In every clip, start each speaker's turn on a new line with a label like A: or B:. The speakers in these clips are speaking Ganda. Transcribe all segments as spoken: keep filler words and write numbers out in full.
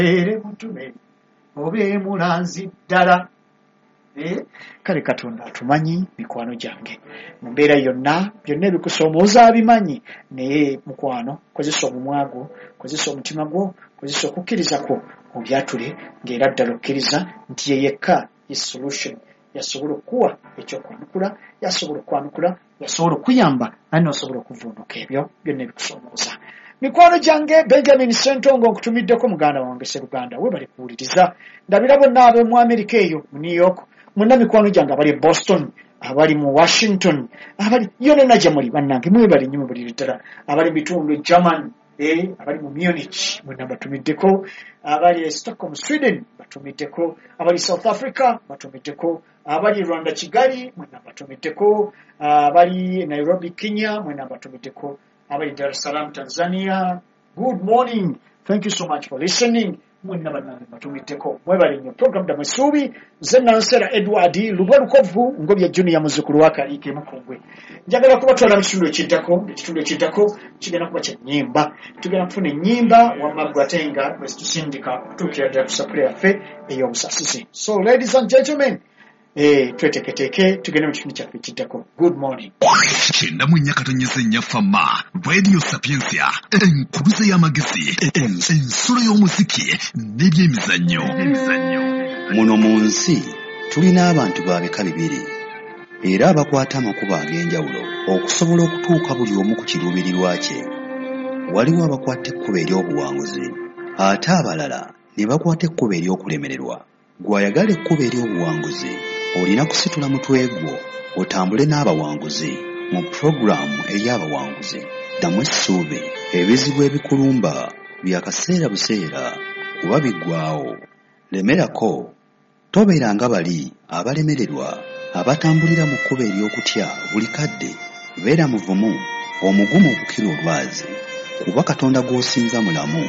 A: ere mutume obe mulanzi ddala. Eh, kale Katonda atumanyi mikwano gyange mu mbeera yonna byonna ebikusoomooza abimanyi naye mukwano kozesa omumwa gwo, kozesa omutima gwo, kozesa okukkiriza kwo obyatule ng'era ddala okkiriza nti ye yekka ye solution yasobola okuwa ekyokwanukula, yasobola okwanukula, yasobola okuyamba naye n'osobola okuvvuunuka ebyo byonna ebikusoomooza. Mikwano gyange Benjamin Ssentongo nkutumiddeko muganda wange Sseruganda we bali kuwuliriza ndabira bonna ab'omu Amerika eyo mu New York, mwenna mikwano gyange abali Boston, abali mu Washington, abali yonna gye muli bannange mwe bali nnyo buli ddala, abali mu bitundu German, eh, abali mu Munich mwenna batumiddeko, abali e Stockholm Sweden batumiddeko, abali South Africa batumiddeko, abali Rwanda Kigali mwenna batumiddeko, abali Nairobi Kenya mwenna batumiddeko, abali Dar es Salaam Tanzania. Good morning, thank you so much for listening. Mwenna bannange batumiddeko mwebale nnyo program da Mwesuubi nze Nansera Edward Lubwa Lukovu Ngobya Junior muzzukulu wa Kaliike Mukungwe. Njagala kubatwala mu kitundu ekiddako, ekitundu ekiddako kigenda kuba kya nnyimba. Tugenda kufuna ennyimba wamma Gwatenga bwe tusindika okutuukira ddala ku sapule yaffe ey'obusasizi. So ladies and gentlemen, eh, tweteketeeke tugende mu kitundu kyaffe ekiddako. Good morning.
B: Kyenda mu nnyakatonyeza ennyafama Radio Sapiensia enkuluze y'amagezi ensolo y'omuziki n'ebyemizannyo.
C: Muno mu nsi tulina abantu ba bika bibiri era abakwata amakubo ag'enjawulo okusobola okutuuka buli omu ku kiruubirirwa kye. Waliwo abakwata ekkubo ery'obuwanguzi ate abalala ne bakwata ekkubo ery'okulemererwa. Gw'ayagala ekkubo ery'obuwanguzi olina kusitula mutwe gwo otambule n'abawanguzi mu puroguramu ey'abawanguzi. Ddamu essuubi, ebizibu ebikulumba bya kaseera buseera kuba biggwaawo. Lemerako, tobeera nga bali abalemererwa abatambulira mu kkubo ery'okutya buli kadde. Beera muvumu, omugumu okukira olwazi, kuba Katonda gw'osinza mulamu,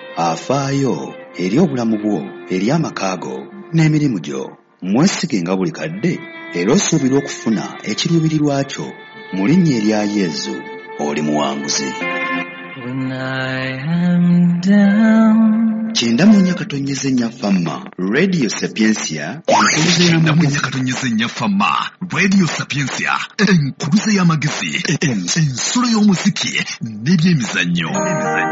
C: afaayo eri obulamu bwo, eri amaka go n'emirimu gyo. Mwesige nga buli kadde era osuubira okufuna ekiruubirirwa kyo. Mu linnya erya Yesu oli muwanguzi.
D: When I am down.
C: Kyenda mu nnyakatonyeza ennyafama Radio Sapiensia
B: Kyenda mu nnyakatonyeza ennyafama Radio Sapiensia enkuluze y'amagezi ensolo y'omuziki n'ebyemizannyo.